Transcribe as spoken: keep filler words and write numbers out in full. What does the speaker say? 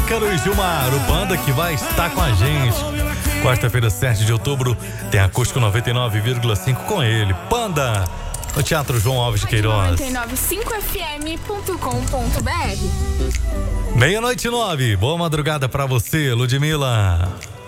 Ícaro e Gilmar, o Panda que vai estar com a gente. Quarta-feira, sete de outubro, tem Acústico noventa e nove vírgula cinco com ele, Panda, no Teatro João Alves de Queiroz. noventa e nove cinco f m ponto com ponto b r. Meia-noite e nove, boa madrugada pra você, Ludmila.